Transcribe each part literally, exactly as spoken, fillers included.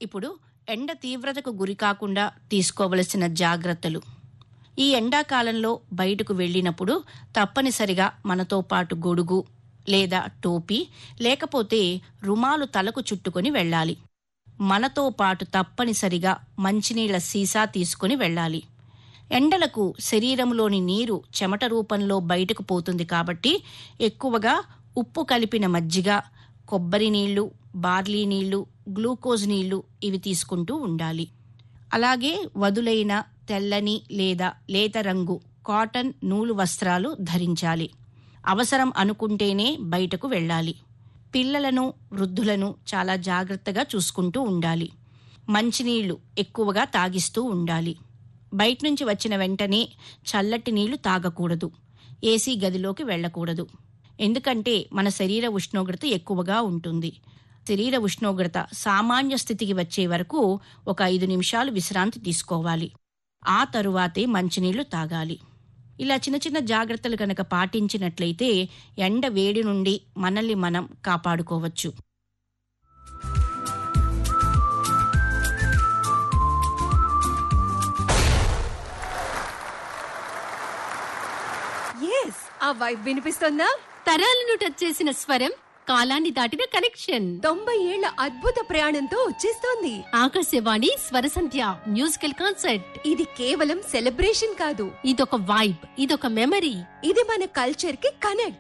ఇప్పుడు ఎండ తీవ్రతకు గురికాకుండా తీసుకోవలసిన జాగ్రత్తలు. ఈ ఎండాకాలంలో బయటకు వెళ్ళినప్పుడు తప్పనిసరిగా మనతో పాటు గొడుగు లేదా టోపీ లేకపోతే రుమాలు తలకు చుట్టుకొని వెళ్ళాలి. మనతో పాటు తప్పనిసరిగా మంచినీళ్ల సీసా తీసుకుని వెళ్ళాలి. ఎండలకు శరీరంలోని నీరు చెమట రూపంలో బయటకు పోతుంది కాబట్టి ఎక్కువగా ఉప్పు కలిపిన మజ్జిగ, కొబ్బరి నీళ్లు, బార్లీ నీళ్లు, గ్లూకోజ్ నీళ్లు ఇవి తీసుకుంటూ ఉండాలి. అలాగే వదులైన తెల్లని లేదా లేత రంగు కాటన్ నూలు వస్త్రాలు ధరించాలి. అవసరం అనుకుంటేనే బయటకు వెళ్ళాలి. పిల్లలను, వృద్ధులను చాలా జాగ్రత్తగా చూసుకుంటూ ఉండాలి. మంచినీళ్లు ఎక్కువగా తాగిస్తూ ఉండాలి. బయట నుంచి వచ్చిన వెంటనే చల్లటి నీళ్లు తాగకూడదు. ఏసీ గదిలోకి వెళ్ళకూడదు. ఎందుకంటే మన శరీర ఉష్ణోగ్రత ఎక్కువగా ఉంటుంది. శరీర ఉష్ణోగ్రత సామాన్య స్థితికి వచ్చే వరకు ఒక ఐదు నిమిషాలు విశ్రాంతి తీసుకోవాలి. ఆ తరువాతే మంచినీళ్లు తాగాలి. ఇలా చిన్న చిన్న జాగ్రత్తలు కనుక పాటించినట్లయితే ఎండ వేడి నుండి మనల్ని మనం కాపాడుకోవచ్చు. ఆ వైబ్ వినిపిస్తుందా? తరాలను టచ్ చేసిన స్వరం, కాలాన్ని దాటిన కనెక్షన్, తొంభై ఏళ్ల అద్భుత ప్రయాణంతో వచ్చేస్తోంది ఆకాశవాణి స్వరసంధ్య మ్యూజికల్ కాన్సర్ట్. ఇది కేవలం సెలబ్రేషన్ కాదు, ఇదొక వైబ్, ఇదొక మెమరీ. ఇది మన కల్చర్ కి కనెక్ట్.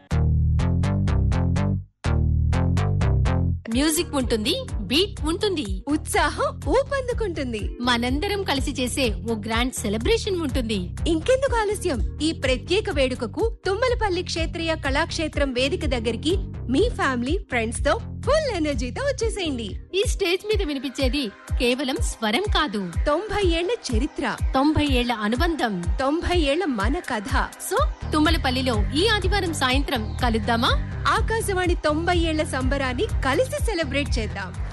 మ్యూజిక్ ఉంటుంది, బీట్ ఉంటుంది, ఉత్సాహం ఊపందుకుంటుంది. మనందరం కలిసి చేసే ఓ గ్రాండ్ సెలబ్రేషన్ ఉంటుంది. ఇంకెందుకు ఆలస్యం? ఈ ప్రత్యేక వేడుకకు తుమ్మలపల్లి క్షేత్రీయ కళాక్షేత్రం వేదిక దగ్గరికి మీ ఫ్యామిలీ, ఫ్రెండ్స్ తో ఫుల్ ఎనర్జీతో వచ్చేసేయండి. ఈ స్టేజ్ మీద వినిపించేది కేవలం స్వరం కాదు, తొంభై ఏళ్ల చరిత్ర, తొంభై ఏళ్ల అనుబంధం, తొంభై ఏళ్ల మన కథ. సో తుమ్మలపల్లిలో ఈ ఆదివారం సాయంత్రం కలుద్దామా? ఆకాశవాణి తొంభై ఏళ్ల సంబరాన్ని కలిసి సెలబ్రేట్ చేద్దాం.